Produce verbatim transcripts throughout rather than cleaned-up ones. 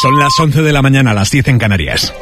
Son las once de la mañana, las diez en Canarias.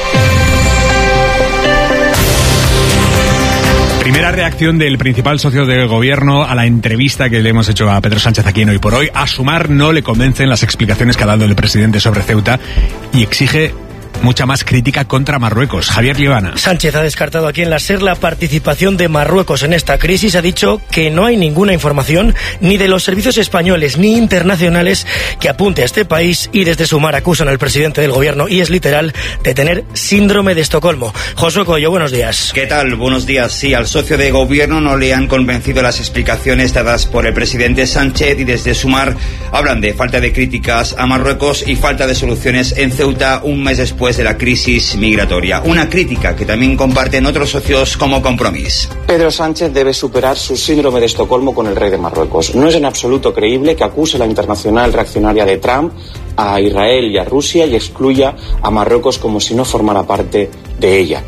Primera reacción del principal socio del gobierno a la entrevista que le hemos hecho a Pedro Sánchez aquí en Hoy por Hoy. A Sumar no le convencen las explicaciones que ha dado el presidente sobre Ceuta y exige mucha más crítica contra Marruecos. Javier Libana. Sánchez ha descartado aquí en la SER la participación de Marruecos en esta crisis. Ha dicho que no hay ninguna información ni de los servicios españoles ni internacionales que apunte a este país, y desde Sumar acusan al presidente del gobierno, y es literal, de tener síndrome de Estocolmo. Josué Coello, buenos días. ¿Qué tal? Buenos días. Sí, al socio de gobierno no le han convencido las explicaciones dadas por el presidente Sánchez, y desde Sumar hablan de falta de críticas a Marruecos y falta de soluciones en Ceuta un mes después de la crisis migratoria. Una crítica que también comparten otros socios como Compromís. Pedro Sánchez debe superar su síndrome de Estocolmo con el rey de Marruecos. No es en absoluto creíble que acuse la internacional reaccionaria de Trump a Israel y a Rusia y excluya a Marruecos como si no formara parte de ella.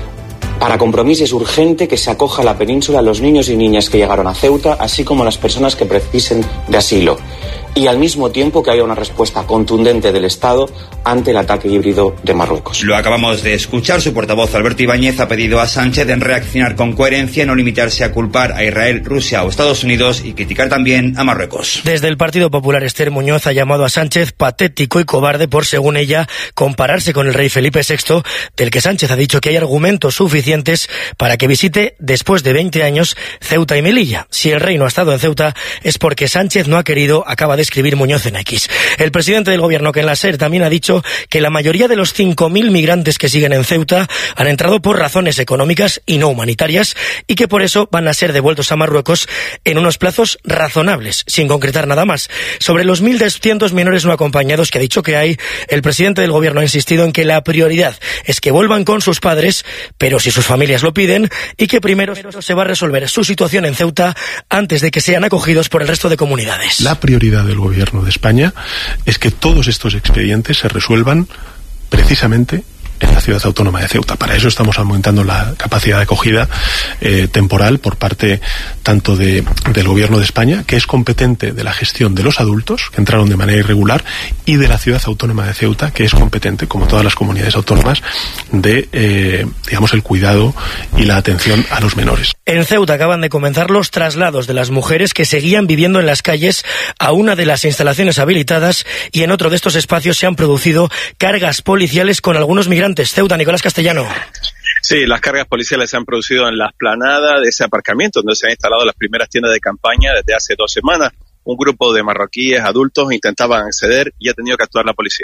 Para Compromís es urgente que se acoja a la península a los niños y niñas que llegaron a Ceuta, así como a las personas que precisen de asilo. Y al mismo tiempo que haya una respuesta contundente del Estado ante el ataque híbrido de Marruecos. Lo acabamos de escuchar. Su portavoz Alberto Ibáñez ha pedido a Sánchez en reaccionar con coherencia, no limitarse a culpar a Israel, Rusia o Estados Unidos y criticar también a Marruecos. Desde el Partido Popular, Esther Muñoz ha llamado a Sánchez patético y cobarde por, según ella, compararse con el rey Felipe sexto, del que Sánchez ha dicho que hay argumentos suficientes para que visite después de veinte años Ceuta y Melilla. Si el rey no ha estado en Ceuta es porque Sánchez no ha querido, acaba de escribir Muñoz en X. El presidente del gobierno, que en la SER también ha dicho que la mayoría de los cinco mil migrantes que siguen en Ceuta han entrado por razones económicas y no humanitarias, y que por eso van a ser devueltos a Marruecos en unos plazos razonables, sin concretar nada más. Sobre los mil doscientos menores no acompañados que ha dicho que hay, el presidente del gobierno ha insistido en que la prioridad es que vuelvan con sus padres, pero si sus familias lo piden, y que primero se va a resolver su situación en Ceuta antes de que sean acogidos por el resto de comunidades. La prioridad del gobierno de España es que todos estos expedientes se resuelvan precisamente en la ciudad autónoma de Ceuta. Para eso estamos aumentando la capacidad de acogida eh, temporal por parte tanto de, del Gobierno de España, que es competente de la gestión de los adultos que entraron de manera irregular, y de la ciudad autónoma de Ceuta, que es competente, como todas las comunidades autónomas, de eh, digamos el cuidado y la atención a los menores. En Ceuta acaban de comenzar los traslados de las mujeres que seguían viviendo en las calles a una de las instalaciones habilitadas, y en otro de estos espacios se han producido cargas policiales con algunos migrantes. Ceuta, Nicolás Castellano. Sí, las cargas policiales se han producido en la explanada de ese aparcamiento donde se han instalado las primeras tiendas de campaña desde hace dos semanas. Un grupo de marroquíes adultos intentaban acceder y ha tenido que actuar la policía.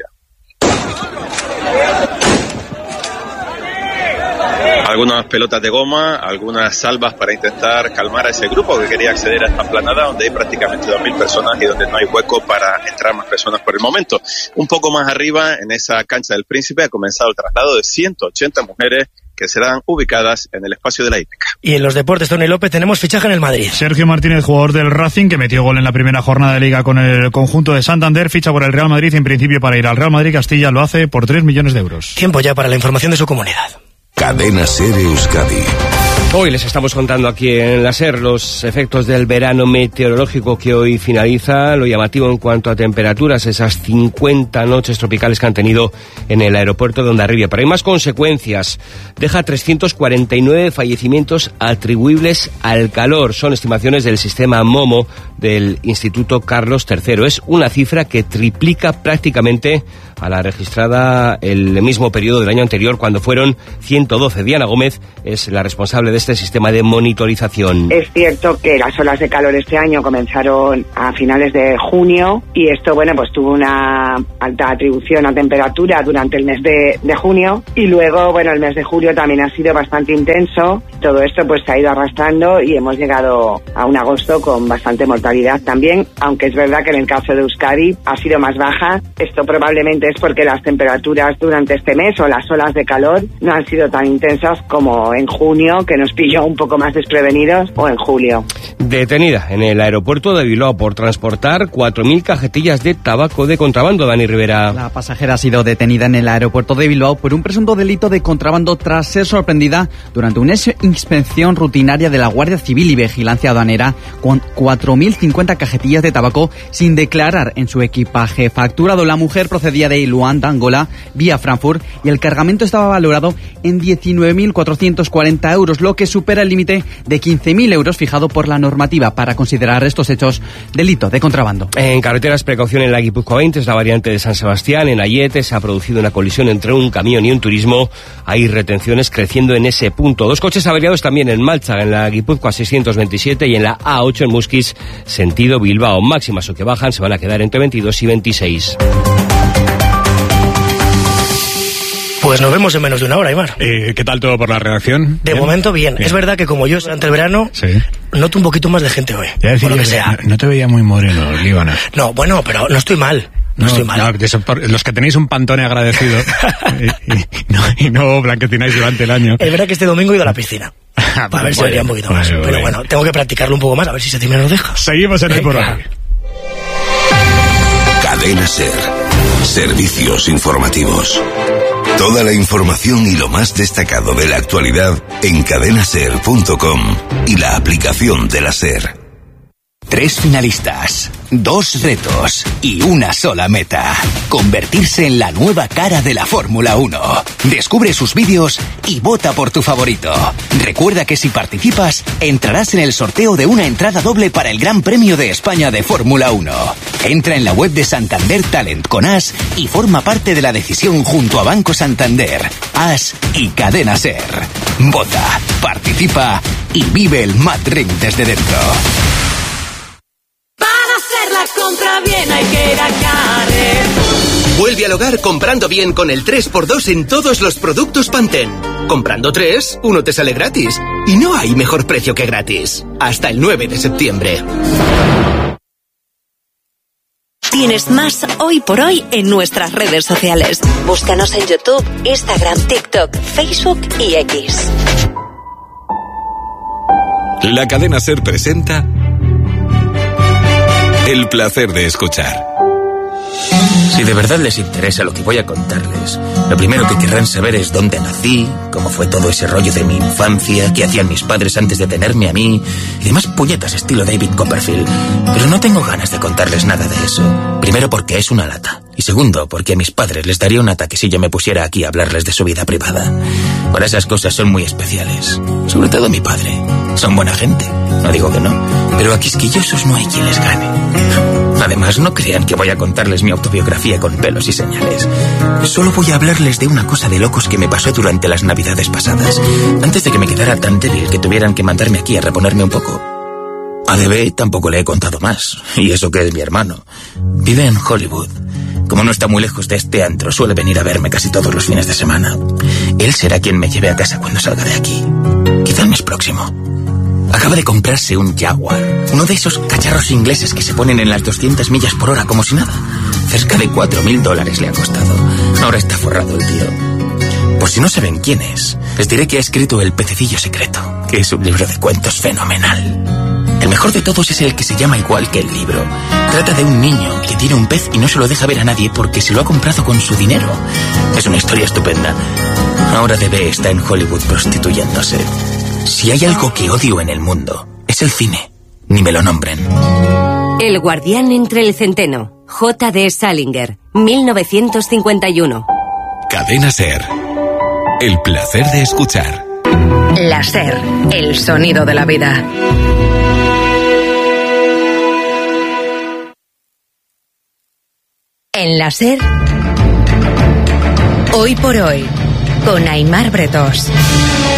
Algunas pelotas de goma, algunas salvas para intentar calmar a ese grupo que quería acceder a esta explanada donde hay prácticamente dos mil personas y donde no hay hueco para entrar más personas por el momento. Un poco más arriba, en esa cancha del Príncipe, ha comenzado el traslado de ciento ochenta mujeres que serán ubicadas en el espacio de la hípica. Y en los deportes, Tony López, tenemos fichaje en el Madrid. Sergio Martínez, jugador del Racing, que metió gol en la primera jornada de Liga con el conjunto de Santander, ficha por el Real Madrid, en principio para ir al Real Madrid Castilla, lo hace por tres millones de euros. Tiempo ya para la información de su comunidad. Cadena SER Euskadi. Hoy les estamos contando aquí en la SER los efectos del verano meteorológico que hoy finaliza, lo llamativo en cuanto a temperaturas, esas cincuenta noches tropicales que han tenido en el aeropuerto de Hondarribia. Pero hay más consecuencias. Deja trescientos cuarenta y nueve fallecimientos atribuibles al calor. Son estimaciones del sistema MOMO del Instituto Carlos tercero. Es una cifra que triplica prácticamente a la registrada el mismo periodo del año anterior, cuando fueron ciento doce. Diana Gómez es la responsable de este sistema de monitorización. Es cierto que las olas de calor este año comenzaron a finales de junio, y esto, bueno, pues tuvo una alta atribución a temperatura durante el mes de, de junio, y luego, bueno, el mes de julio también ha sido bastante intenso. Todo esto pues se ha ido arrastrando y hemos llegado a un agosto con bastante mortalidad también, aunque es verdad que en el caso de Euskadi ha sido más baja. Esto probablemente es porque las temperaturas durante este mes o las olas de calor no han sido tan intensas como en junio, que nos nos pilló un poco más desprevenidos, o en julio. Detenida en el aeropuerto de Bilbao por transportar cuatro mil cajetillas de tabaco de contrabando, Dani Rivera. La pasajera ha sido detenida en el aeropuerto de Bilbao por un presunto delito de contrabando tras ser sorprendida durante una inspección rutinaria de la Guardia Civil y Vigilancia Aduanera con cuatro mil cincuenta cajetillas de tabaco sin declarar en su equipaje facturado. La mujer procedía de Luanda, Angola, vía Frankfurt, y el cargamento estaba valorado en diecinueve mil cuatrocientos cuarenta euros, lo que supera el límite de quince mil euros fijado por la normativa para considerar estos hechos delito de contrabando. En carreteras, precaución en la Guipúzcoa veinte, es la variante de San Sebastián. En Ayete se ha producido una colisión entre un camión y un turismo. Hay retenciones creciendo en ese punto. Dos coches averiados también en Malcha, en la Guipúzcoa seiscientos veintisiete y en la A ocho en Musquis, sentido Bilbao. Máximas o que bajan se van a quedar entre veintidós y veintiséis. Pues nos vemos en menos de una hora, Aimar. Eh, ¿Qué tal todo por la redacción? De ¿Bien? momento, bien. bien. Es verdad que como yo ante el verano, sí. noto un poquito más de gente hoy. Ya decir, por lo que sea. No, no te veía muy moreno, Líbana. No, bueno, pero no estoy mal. No, no estoy mal. No, los que tenéis un Pantone agradecido y, y, no, y no blanquecináis durante el año. Es verdad que este domingo he ido a la piscina. A ver si vería un poquito más. Bueno, pero bueno, tengo que practicarlo un poco más, a ver si se me lo deja. Seguimos en el por hoy. Cadena SER. Servicios informativos. Toda la información y lo más destacado de la actualidad en cadena ser punto com y la aplicación de la SER. Tres finalistas, dos retos y una sola meta. Convertirse en la nueva cara de la Fórmula uno. Descubre sus vídeos y vota por tu favorito. Recuerda que si participas, entrarás en el sorteo de una entrada doble para el Gran Premio de España de Fórmula uno. Entra en la web de Santander Talent con As y forma parte de la decisión junto a Banco Santander, As y Cadena SER. Vota, participa y vive el Mad Ring desde dentro. La compra bien hay que ir a Carrefour. Vuelve al hogar comprando bien con el tres por dos en todos los productos Pantene. Comprando tres, uno te sale gratis. Y no hay mejor precio que gratis. Hasta el nueve de septiembre. Tienes más Hoy por Hoy en nuestras redes sociales. Búscanos en YouTube, Instagram, TikTok, Facebook y X. La cadena SER presenta El placer de escuchar. Si de verdad les interesa lo que voy a contarles, lo primero que querrán saber es dónde nací, cómo fue todo ese rollo de mi infancia, qué hacían mis padres antes de tenerme a mí, y demás puñetas estilo David Copperfield. Pero no tengo ganas de contarles nada de eso. Primero porque es una lata. Y segundo, porque a mis padres les daría un ataque si yo me pusiera aquí a hablarles de su vida privada. Para esas cosas son muy especiales. Sobre todo mi padre. Son buena gente, no digo que no, pero a quisquillosos no hay quien les gane. Además, no crean que voy a contarles mi autobiografía con pelos y señales. Solo voy a hablarles de una cosa de locos que me pasó durante las navidades pasadas, antes de que me quedara tan débil que tuvieran que mandarme aquí a reponerme un poco. A D B tampoco le he contado más, y eso que es mi hermano. Vive en Hollywood. Como no está muy lejos de este antro, suele venir a verme casi todos los fines de semana. Él será quien me lleve a casa cuando salga de aquí. Quizá el mes próximo. Acaba de comprarse un Jaguar, uno de esos cacharros ingleses que se ponen en las doscientas millas por hora como si nada. Cerca de cuatro mil dólares le ha costado. Ahora está forrado el tío. Por si no saben quién es, les diré que ha escrito El Pececillo Secreto, que es un libro de cuentos fenomenal. El mejor de todos es el que se llama igual que el libro. Trata de un niño que tiene un pez y no se lo deja ver a nadie porque se lo ha comprado con su dinero. Es una historia estupenda. Ahora D B está en Hollywood prostituyéndose. Si hay algo que odio en el mundo, es el cine. Ni me lo nombren. El guardián entre el centeno. J D Salinger, mil novecientos cincuenta y uno. Cadena SER. El placer de escuchar. La SER, el sonido de la vida. En la SER, Hoy por Hoy, con Aimar Bretós.